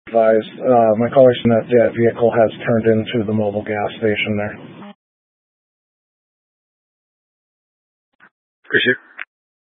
advised. My caller said that that vehicle has turned into the mobile gas station there. Appreciate it.